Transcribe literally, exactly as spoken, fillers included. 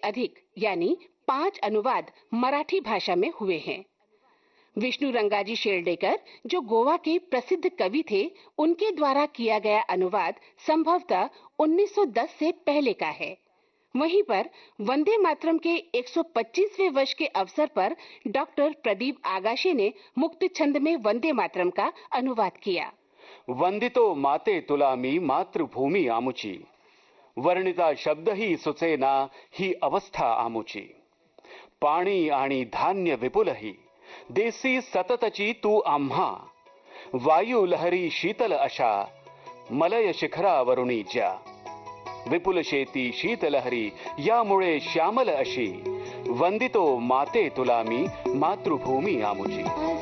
अधिक यानी पांच अनुवाद मराठी भाषा में हुए हैं। विष्णु रंगाजी शेरडेकर, जो गोवा के प्रसिद्ध कवि थे, उनके द्वारा किया गया अनुवाद संभवतः उन्नीस सौ दस से पहले का है। वहीं पर वंदे मातरम के एक सौ पच्चीसवें वर्ष के अवसर पर डॉक्टर प्रदीप आगाशे ने मुक्त छंद में वंदे मातरम का अनुवाद किया। वंदितो माते तुलामी मातृभूमी आमुची, वर्णिता शब्द ही सुचेना ही अवस्था आमुची। पाणी आणि धान्य विपुल ही देसी सततची तू आम्हा, वायू लहरी शीतल अशा मलय शिखरावरुणी ज्या। विपुल शेती शीतलहरी यामुळे श्यामल अशी, वंदितो माते तुलामी मातृभूमी आमुची।